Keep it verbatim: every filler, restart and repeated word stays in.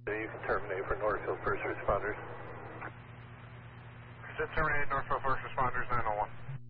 You can terminate for Northfield First Responders. Just terminate Northfield First Responders nine oh one.